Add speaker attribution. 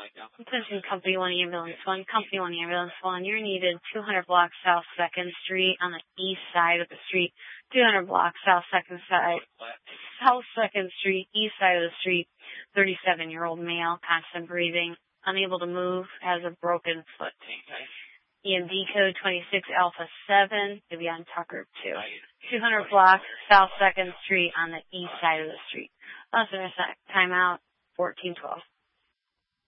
Speaker 1: Attention Company 1 Ambulance 1, Company 1 Ambulance 1, you're needed 200 blocks South 2nd Street on the east side of the street. 200 blocks South 2nd Street, east side of the street. 37-year-old male, constant breathing, unable to move, has a broken foot. EMD code 26 Alpha 7, to be on Tucker 2. 200 blocks South 2nd Street on the east side of the street. Timeout 1412.